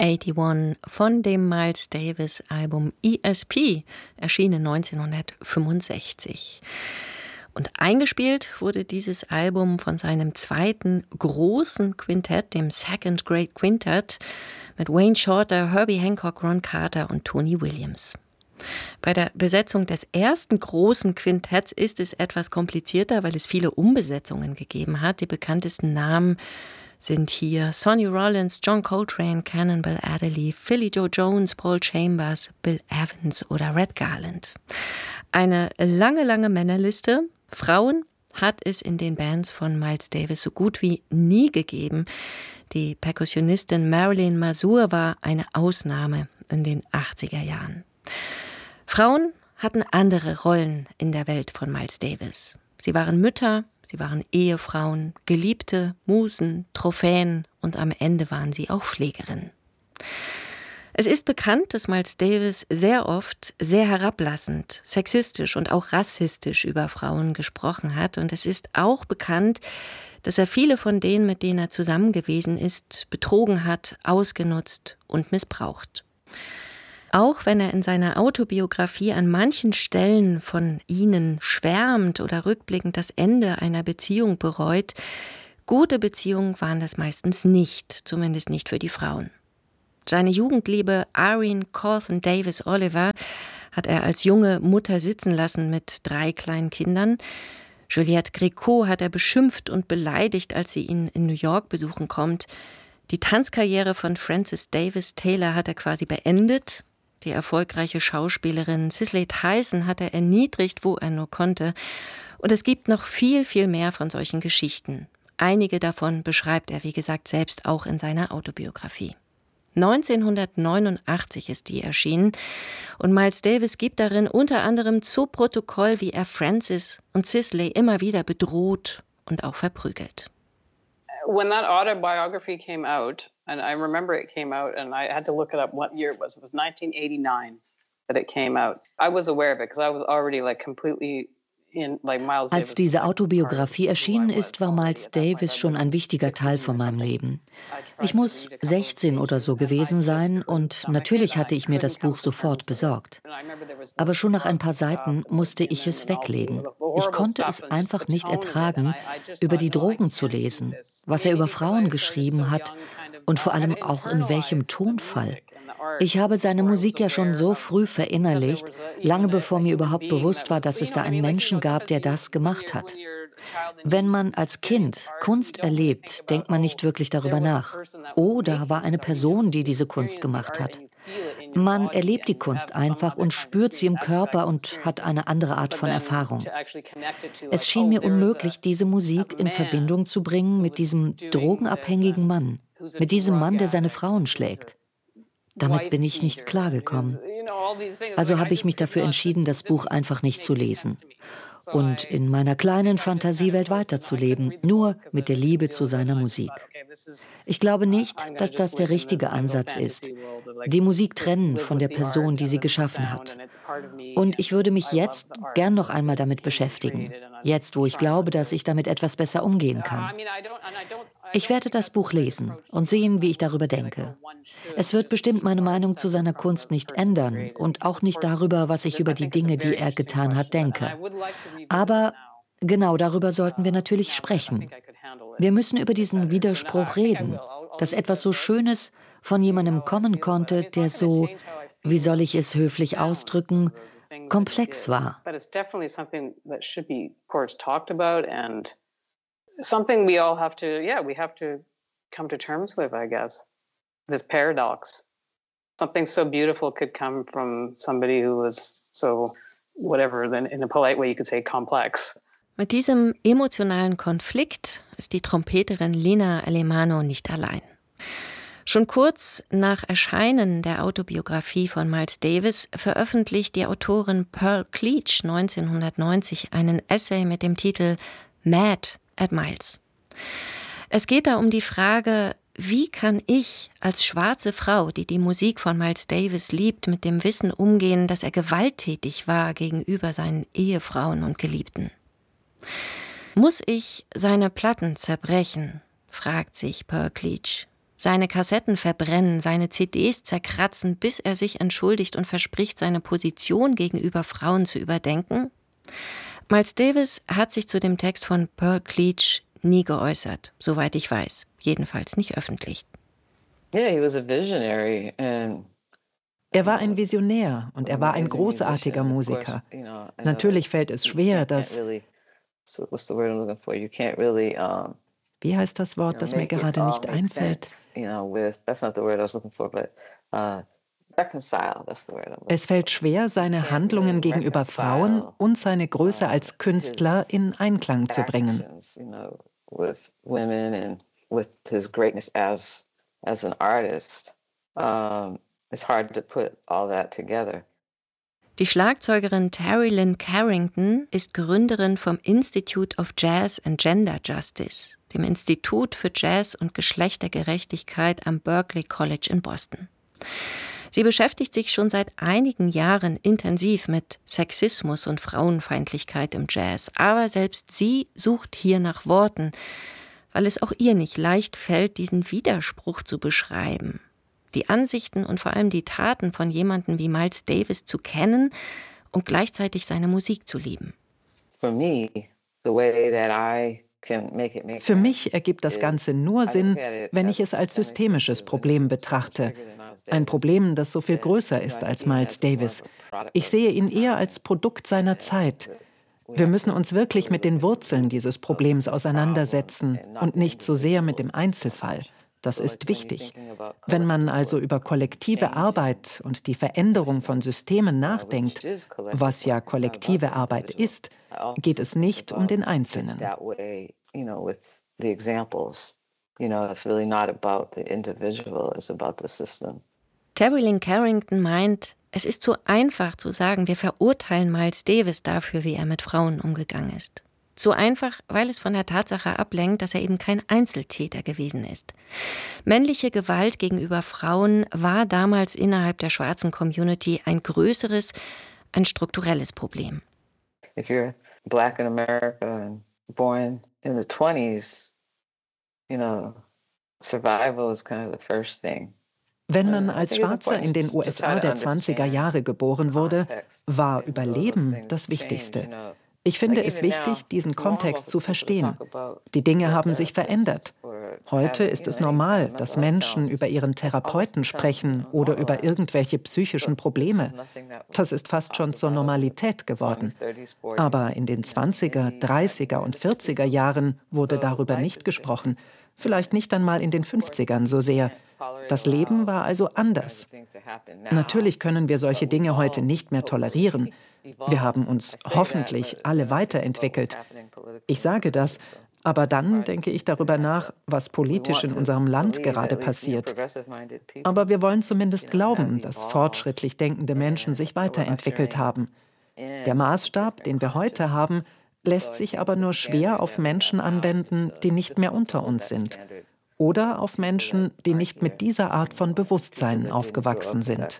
81 von dem Miles Davis Album ESP, erschienen 1965. Und eingespielt wurde dieses Album von seinem zweiten großen Quintett, dem Second Great Quintet, mit Wayne Shorter, Herbie Hancock, Ron Carter und Tony Williams. Bei der Besetzung des ersten großen Quintetts ist es etwas komplizierter, weil es viele Umbesetzungen gegeben hat. Die bekanntesten Namen sind hier Sonny Rollins, John Coltrane, Cannonball Adderley, Philly Joe Jones, Paul Chambers, Bill Evans oder Red Garland. Eine lange Männerliste. Frauen hat es in den Bands von Miles Davis so gut wie nie gegeben. Die Perkussionistin Marilyn Mazur war eine Ausnahme in den 80er Jahren. Frauen hatten andere Rollen in der Welt von Miles Davis. Sie waren Mütter, sie waren Ehefrauen, Geliebte, Musen, Trophäen und am Ende waren sie auch Pflegerinnen. Es ist bekannt, dass Miles Davis sehr oft sehr herablassend, sexistisch und auch rassistisch über Frauen gesprochen hat. Und es ist auch bekannt, dass er viele von denen, mit denen er zusammen gewesen ist, betrogen hat, ausgenutzt und missbraucht. Auch wenn er in seiner Autobiografie an manchen Stellen von ihnen schwärmt oder rückblickend das Ende einer Beziehung bereut, gute Beziehungen waren das meistens nicht, zumindest nicht für die Frauen. Seine Jugendliebe Irene Cawthon Davis Oliver hat er als junge Mutter sitzen lassen mit 3 kleinen Kindern. Juliette Gréco hat er beschimpft und beleidigt, als sie ihn in New York besuchen kommt. Die Tanzkarriere von Frances Davis Taylor hat er quasi beendet. Die erfolgreiche Schauspielerin Cicely Tyson hat er erniedrigt, wo er nur konnte. Und es gibt noch viel mehr von solchen Geschichten. Einige davon beschreibt er, wie gesagt, selbst auch in seiner Autobiografie. 1989 ist die erschienen und Miles Davis gibt darin unter anderem zu Protokoll, wie er Frances und Cicely immer wieder bedroht und auch verprügelt. When that autobiography came out, and I remember it came out, and I had to look it up what year it was. It was 1989 that it came out. I was aware of it because I was already completely in Miles Davis. Als diese Autobiografie erschienen ist, war Miles Davis schon ein wichtiger Teil von meinem Leben. Ich muss 16 oder so gewesen sein und natürlich hatte ich mir das Buch sofort besorgt. Aber schon nach ein paar Seiten musste ich es weglegen. Ich konnte es einfach nicht ertragen, über die Drogen zu lesen, was er über Frauen geschrieben hat und vor allem auch in welchem Tonfall. Ich habe seine Musik ja schon so früh verinnerlicht, lange bevor mir überhaupt bewusst war, dass es da einen Menschen gab, der das gemacht hat. Wenn man als Kind Kunst erlebt, denkt man nicht wirklich darüber nach. Oder war eine Person, die diese Kunst gemacht hat. Man erlebt die Kunst einfach und spürt sie im Körper und hat eine andere Art von Erfahrung. Es schien mir unmöglich, diese Musik in Verbindung zu bringen mit diesem drogenabhängigen Mann, mit diesem Mann, der seine Frauen schlägt. Damit bin ich nicht klargekommen. Also habe ich mich dafür entschieden, das Buch einfach nicht zu lesen und in meiner kleinen Fantasiewelt weiterzuleben, nur mit der Liebe zu seiner Musik. Ich glaube nicht, dass das der richtige Ansatz ist, die Musik trennen von der Person, die sie geschaffen hat. Und ich würde mich jetzt gern noch einmal damit beschäftigen, jetzt, wo ich glaube, dass ich damit etwas besser umgehen kann. Ich werde das Buch lesen und sehen, wie ich darüber denke. Es wird bestimmt meine Meinung zu seiner Kunst nicht ändern und auch nicht darüber, was ich über die Dinge, die er getan hat, denke. Aber genau darüber sollten wir natürlich sprechen. Wir müssen über diesen Widerspruch reden, dass etwas so Schönes von jemandem kommen konnte, der so, wie soll ich es höflich ausdrücken, komplex war. Something we all have to, we have to come to terms with, I guess. This paradox. Something so beautiful could come from somebody who was so, whatever, then in a polite way you could say complex. Mit diesem emotionalen Konflikt ist die Trompeterin Lina Alemanno nicht allein. Schon kurz nach Erscheinen der Autobiografie von Miles Davis veröffentlicht die Autorin Pearl Cleach 1990 einen Essay mit dem Titel Mad at Miles. Es geht da um die Frage, wie kann ich als schwarze Frau, die die Musik von Miles Davis liebt, mit dem Wissen umgehen, dass er gewalttätig war gegenüber seinen Ehefrauen und Geliebten? Muss ich seine Platten zerbrechen, fragt sich Pearl Cleach. seine Kassetten verbrennen, seine CDs zerkratzen, bis er sich entschuldigt und verspricht, seine Position gegenüber Frauen zu überdenken? Miles Davis hat sich zu dem Text von Pearl Cleage nie geäußert, soweit ich weiß. Jedenfalls nicht öffentlich. Er war ein Visionär und er war ein großartiger Musiker. Natürlich fällt es schwer, dass... Wie heißt das Wort, das mir gerade nicht einfällt? Es fällt schwer, seine Handlungen gegenüber Frauen und seine Größe als Künstler in Einklang zu bringen. Die Schlagzeugerin Terry Lynn Carrington ist Gründerin vom Institute of Jazz and Gender Justice, dem Institut für Jazz und Geschlechtergerechtigkeit am Berklee College in Boston. Sie beschäftigt sich schon seit einigen Jahren intensiv mit Sexismus und Frauenfeindlichkeit im Jazz. Aber selbst sie sucht hier nach Worten, weil es auch ihr nicht leicht fällt, diesen Widerspruch zu beschreiben. Die Ansichten und vor allem die Taten von jemandem wie Miles Davis zu kennen und gleichzeitig seine Musik zu lieben. Für mich ergibt das Ganze nur Sinn, wenn ich es als systemisches Problem betrachte. Ein Problem, das so viel größer ist als Miles Davis. Ich sehe ihn eher als Produkt seiner Zeit. Wir müssen uns wirklich mit den Wurzeln dieses Problems auseinandersetzen und nicht so sehr mit dem Einzelfall. Das ist wichtig. Wenn man also über kollektive Arbeit und die Veränderung von Systemen nachdenkt, was ja kollektive Arbeit ist, geht es nicht um den Einzelnen. Terry Lynn Carrington meint, es ist zu einfach zu sagen, wir verurteilen Miles Davis dafür, wie er mit Frauen umgegangen ist. Zu einfach, weil es von der Tatsache ablenkt, dass er eben kein Einzeltäter gewesen ist. Männliche Gewalt gegenüber Frauen war damals innerhalb der schwarzen Community ein größeres, ein strukturelles Problem. If you're black in America and born in the 20s, survival is kind of the first thing. Wenn man als Schwarzer in den USA der 20er Jahre geboren wurde, war Überleben das Wichtigste. Ich finde es wichtig, diesen Kontext zu verstehen. Die Dinge haben sich verändert. Heute ist es normal, dass Menschen über ihren Therapeuten sprechen oder über irgendwelche psychischen Probleme. Das ist fast schon zur Normalität geworden. Aber in den 20er, 30er und 40er Jahren wurde darüber nicht gesprochen. Vielleicht nicht einmal in den 50ern so sehr. Das Leben war also anders. Natürlich können wir solche Dinge heute nicht mehr tolerieren. Wir haben uns hoffentlich alle weiterentwickelt. Ich sage das, aber dann denke ich darüber nach, was politisch in unserem Land gerade passiert. Aber wir wollen zumindest glauben, dass fortschrittlich denkende Menschen sich weiterentwickelt haben. Der Maßstab, den wir heute haben, lässt sich aber nur schwer auf Menschen anwenden, die nicht mehr unter uns sind. Oder auf Menschen, die nicht mit dieser Art von Bewusstsein aufgewachsen sind.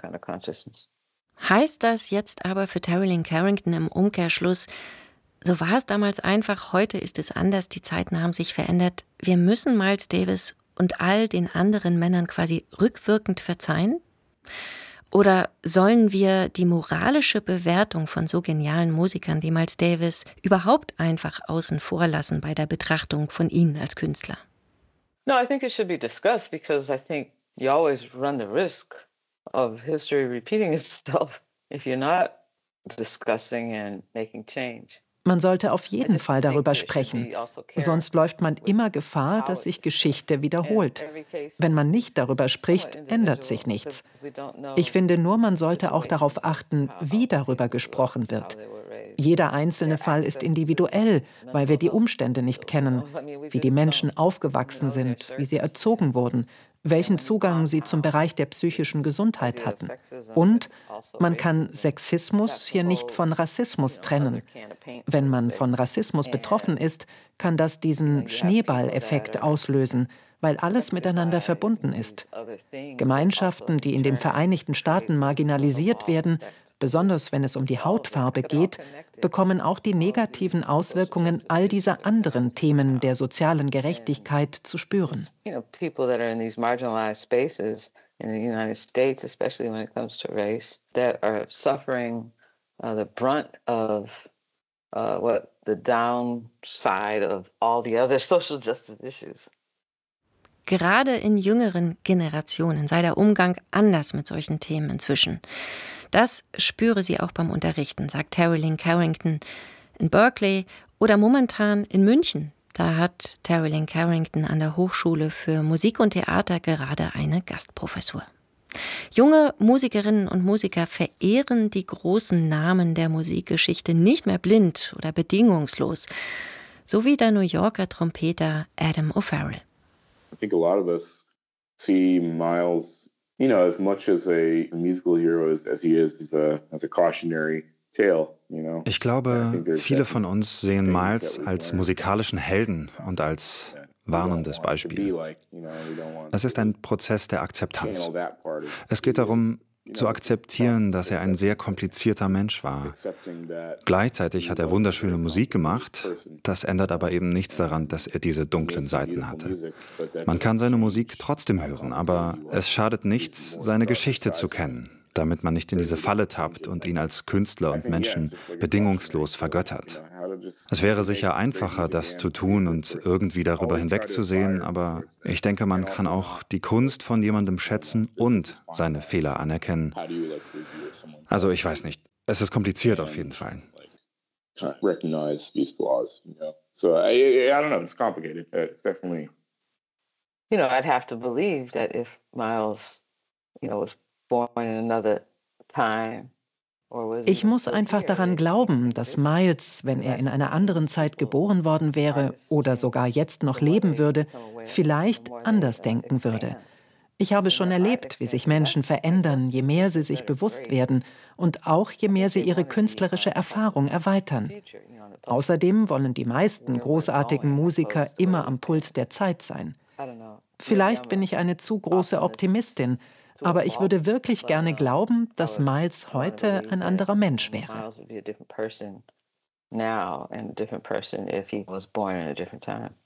Heißt das jetzt aber für Terry Lynn Carrington im Umkehrschluss, so war es damals einfach, heute ist es anders, die Zeiten haben sich verändert, wir müssen Miles Davis und all den anderen Männern quasi rückwirkend verzeihen? Oder sollen wir die moralische Bewertung von so genialen Musikern wie Miles Davis überhaupt einfach außen vor lassen bei der Betrachtung von ihnen als Künstler? No, I think it should be discussed because I think you always run the risk of history repeating itself if you're not discussing and making change. Man sollte auf jeden Fall darüber sprechen. Sonst läuft man immer Gefahr, dass sich Geschichte wiederholt. Wenn man nicht darüber spricht, ändert sich nichts. Ich finde nur, man sollte auch darauf achten, wie darüber gesprochen wird. Jeder einzelne Fall ist individuell, weil wir die Umstände nicht kennen, wie die Menschen aufgewachsen sind, wie sie erzogen wurden, welchen Zugang sie zum Bereich der psychischen Gesundheit hatten. Und man kann Sexismus hier nicht von Rassismus trennen. Wenn man von Rassismus betroffen ist, kann das diesen Schneeballeffekt auslösen, weil alles miteinander verbunden ist. Gemeinschaften, die in den Vereinigten Staaten marginalisiert werden, besonders wenn es um die Hautfarbe geht, bekommen auch die negativen Auswirkungen all dieser anderen Themen der sozialen Gerechtigkeit zu spüren. In the United States, especially when it comes to race, that are suffering the brunt of what the downside of all the other social justice issues. Gerade in jüngeren Generationen sei der Umgang anders mit solchen Themen inzwischen. Das spüre sie auch beim Unterrichten, sagt Terri Lyne Carrington in Berkeley oder momentan in München. Da hat Terri Lyne Carrington an der Hochschule für Musik und Theater gerade eine Gastprofessur. Junge Musikerinnen und Musiker verehren die großen Namen der Musikgeschichte nicht mehr blind oder bedingungslos, so wie der New Yorker Trompeter Adam O'Farrell. I think a lot of us see Miles, as much as a musical hero as he is as a cautionary tale. Ich glaube, viele von uns sehen Miles als musikalischen Helden und als warnendes Beispiel. Es ist ein Prozess der Akzeptanz. Es geht darum, zu akzeptieren, dass er ein sehr komplizierter Mensch war. Gleichzeitig hat er wunderschöne Musik gemacht. Das ändert aber eben nichts daran, dass er diese dunklen Seiten hatte. Man kann seine Musik trotzdem hören, aber es schadet nichts, seine Geschichte zu kennen, damit man nicht in diese Falle tappt und ihn als Künstler und Menschen bedingungslos vergöttert. Es wäre sicher einfacher, das zu tun und irgendwie darüber hinwegzusehen, aber ich denke, man kann auch die Kunst von jemandem schätzen und seine Fehler anerkennen. Also ich weiß nicht, es ist kompliziert auf jeden Fall. I'd have to believe that if Miles, was born in another time. Ich muss einfach daran glauben, dass Miles, wenn er in einer anderen Zeit geboren worden wäre oder sogar jetzt noch leben würde, vielleicht anders denken würde. Ich habe schon erlebt, wie sich Menschen verändern, je mehr sie sich bewusst werden und auch je mehr sie ihre künstlerische Erfahrung erweitern. Außerdem wollen die meisten großartigen Musiker immer am Puls der Zeit sein. Vielleicht bin ich eine zu große Optimistin, aber ich würde wirklich gerne glauben, dass Miles heute ein anderer Mensch wäre.